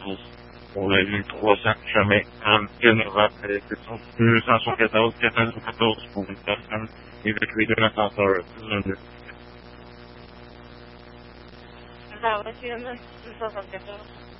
14. On l'a vu 300 jamais en général. C'est 274 pour une personne évacuée d'un ascenseur. Ah, ouais, c'est 274.